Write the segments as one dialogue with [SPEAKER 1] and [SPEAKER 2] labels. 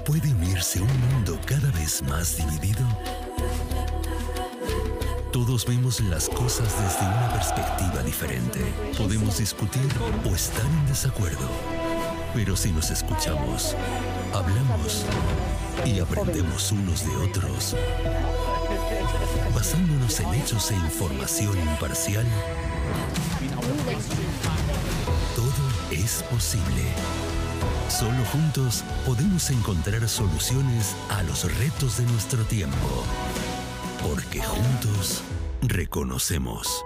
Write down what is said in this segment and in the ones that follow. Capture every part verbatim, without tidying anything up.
[SPEAKER 1] ¿Puede unirse un mundo cada vez más dividido? Todos vemos las cosas desde una perspectiva diferente. Podemos discutir o estar en desacuerdo. Pero si nos escuchamos, hablamos y aprendemos unos de otros, basándonos en hechos e información imparcial, todo es posible. Solo juntos podemos encontrar soluciones a los retos de nuestro tiempo. Porque juntos reconocemos.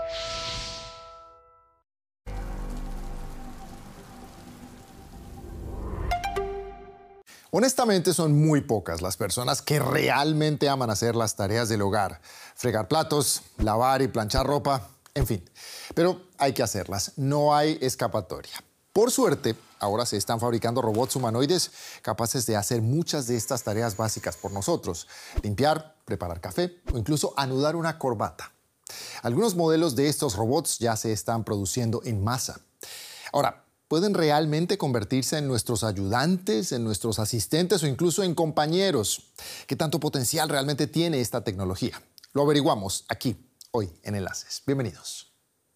[SPEAKER 2] Honestamente, son muy pocas las personas que realmente aman hacer las tareas del hogar. Fregar platos, lavar y planchar ropa, en fin. Pero hay que hacerlas, no hay escapatoria. Por suerte, ahora se están fabricando robots humanoides capaces de hacer muchas de estas tareas básicas por nosotros. Limpiar, preparar café o incluso anudar una corbata. Algunos modelos de estos robots ya se están produciendo en masa. Ahora, ¿pueden realmente convertirse en nuestros ayudantes, en nuestros asistentes o incluso en compañeros? ¿Qué tanto potencial realmente tiene esta tecnología? Lo averiguamos aquí, hoy en Enlaces. Bienvenidos.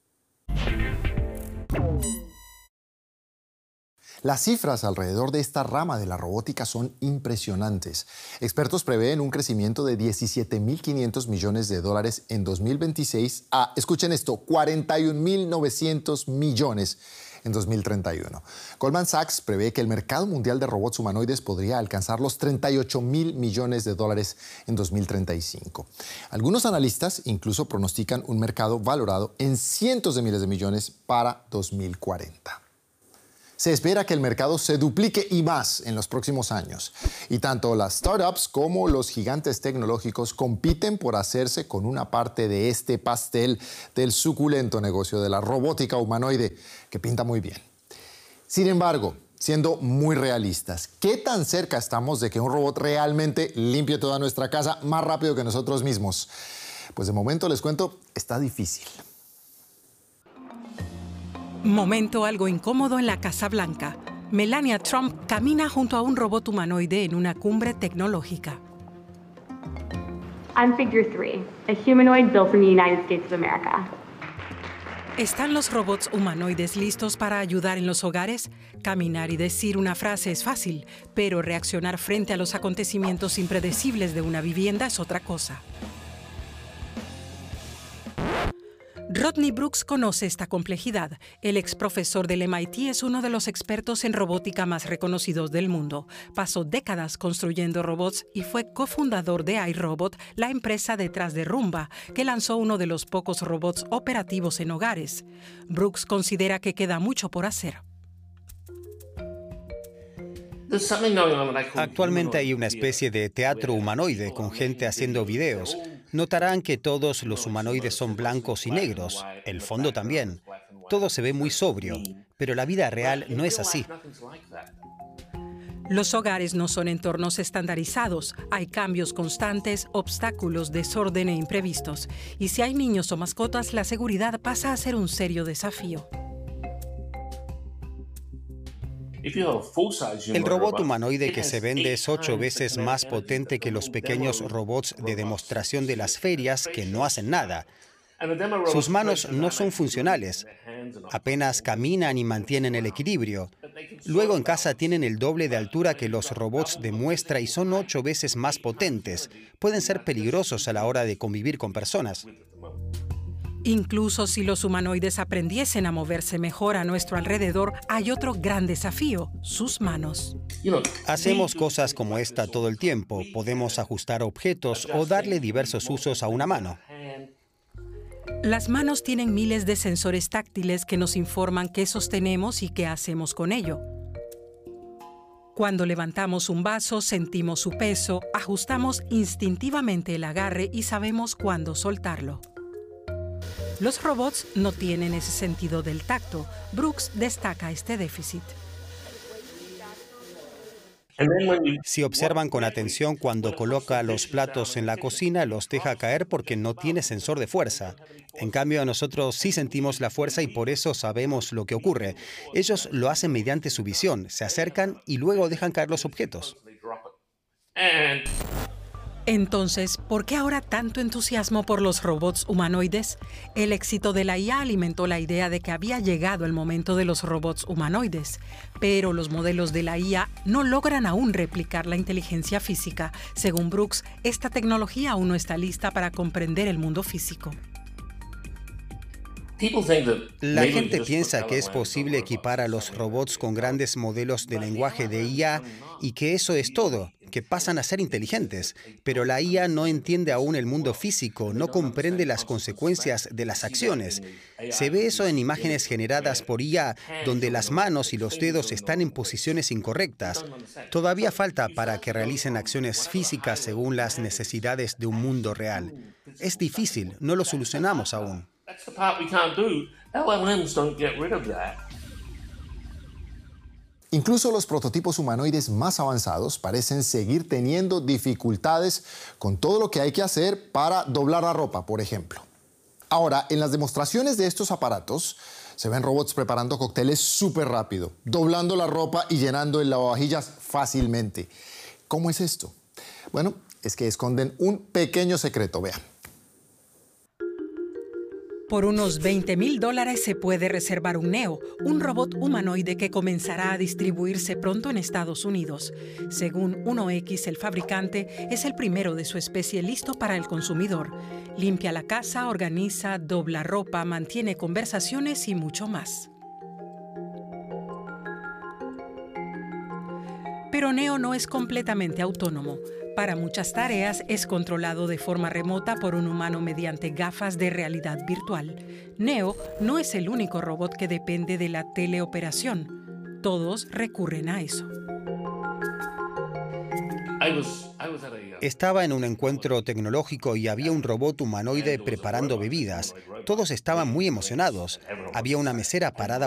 [SPEAKER 2] Las cifras alrededor de esta rama de la robótica son impresionantes. Expertos prevén un crecimiento de diecisiete mil quinientos millones de dólares en dos mil veintiséis a, escuchen esto, cuarenta y un mil novecientos millones en dos mil treinta y uno. Goldman Sachs prevé que el mercado mundial de robots humanoides podría alcanzar los treinta y ocho mil millones de dólares en dos mil treinta y cinco. Algunos analistas incluso pronostican un mercado valorado en cientos de miles de millones para dos mil cuarenta. Se espera que el mercado se duplique y más en los próximos años. Y tanto las startups como los gigantes tecnológicos compiten por hacerse con una parte de este pastel del suculento negocio de la robótica humanoide, que pinta muy bien. Sin embargo, siendo muy realistas, ¿qué tan cerca estamos de que un robot realmente limpie toda nuestra casa más rápido que nosotros mismos? Pues de momento les cuento, está difícil.
[SPEAKER 3] Momento algo incómodo en la Casa Blanca. Melania Trump camina junto a un robot humanoide en una cumbre tecnológica.
[SPEAKER 4] I'm Figure three, a humanoid built in the United States of America.
[SPEAKER 3] ¿Están los robots humanoides listos para ayudar en los hogares? Caminar y decir una frase es fácil, pero reaccionar frente a los acontecimientos impredecibles de una vivienda es otra cosa. Rodney Brooks conoce esta complejidad. El ex profesor del M I T es uno de los expertos en robótica más reconocidos del mundo. Pasó décadas construyendo robots y fue cofundador de iRobot, la empresa detrás de Roomba, que lanzó uno de los pocos robots operativos en hogares. Brooks considera que queda mucho por hacer.
[SPEAKER 5] Actualmente hay una especie de teatro humanoide con gente haciendo videos. Notarán que todos los humanoides son blancos y negros, el fondo también. Todo se ve muy sobrio, pero la vida real no es así.
[SPEAKER 3] Los hogares no son entornos estandarizados. Hay cambios constantes, obstáculos, desorden e imprevistos. Y si hay niños o mascotas, la seguridad pasa a ser un serio desafío.
[SPEAKER 5] El robot humanoide que se vende es ocho veces más potente que los pequeños robots de demostración de las ferias que no hacen nada. Sus manos no son funcionales, apenas caminan y mantienen el equilibrio. Luego en casa tienen el doble de altura que los robots de muestra y son ocho veces más potentes. Pueden ser peligrosos a la hora de convivir con personas.
[SPEAKER 3] Incluso si los humanoides aprendiesen a moverse mejor a nuestro alrededor, hay otro gran desafío: sus manos.
[SPEAKER 5] Hacemos cosas como esta todo el tiempo. Podemos ajustar objetos o darle diversos usos a una mano.
[SPEAKER 3] Las manos tienen miles de sensores táctiles que nos informan qué sostenemos y qué hacemos con ello. Cuando levantamos un vaso, sentimos su peso, ajustamos instintivamente el agarre y sabemos cuándo soltarlo. Los robots no tienen ese sentido del tacto. Brooks destaca este déficit.
[SPEAKER 5] Si observan con atención cuando coloca los platos en la cocina, los deja caer porque no tiene sensor de fuerza. En cambio, nosotros sí sentimos la fuerza y por eso sabemos lo que ocurre. Ellos lo hacen mediante su visión, se acercan y luego dejan caer los objetos.
[SPEAKER 3] Entonces, ¿por qué ahora tanto entusiasmo por los robots humanoides? El éxito de la I A alimentó la idea de que había llegado el momento de los robots humanoides, pero los modelos de la I A no logran aún replicar la inteligencia física. Según Brooks, esta tecnología aún no está lista para comprender el mundo físico.
[SPEAKER 5] La gente piensa que es posible equipar a los robots con grandes modelos de lenguaje de I A y que eso es todo, que pasan a ser inteligentes. Pero la I A no entiende aún el mundo físico, no comprende las consecuencias de las acciones. Se ve eso en imágenes generadas por I A, donde las manos y los dedos están en posiciones incorrectas. Todavía falta para que realicen acciones físicas según las necesidades de un mundo real. Es difícil, no lo solucionamos aún.
[SPEAKER 6] That's the part we can't do. L L Ms don't get rid of that.
[SPEAKER 2] Incluso los prototipos humanoides más avanzados parecen seguir teniendo dificultades con todo lo que hay que hacer para doblar la ropa, por ejemplo. Ahora, en las demostraciones de estos aparatos, se ven robots preparando cócteles súper rápido, doblando la ropa y llenando el lavavajillas fácilmente. ¿Cómo es esto? Bueno, es que esconden un pequeño secreto, vean.
[SPEAKER 3] Por unos veinte mil dólares se puede reservar un Neo, un robot humanoide que comenzará a distribuirse pronto en Estados Unidos. Según uno equis, el fabricante es el primero de su especie listo para el consumidor. Limpia la casa, organiza, dobla ropa, mantiene conversaciones y mucho más. Pero Neo no es completamente autónomo. Para muchas tareas es controlado de forma remota por un humano mediante gafas de realidad virtual. Neo no es el único robot que depende de la teleoperación. Todos recurren a eso.
[SPEAKER 5] Estaba en un encuentro tecnológico y había un robot humanoide preparando bebidas. Todos estaban muy emocionados. Había una mesera parada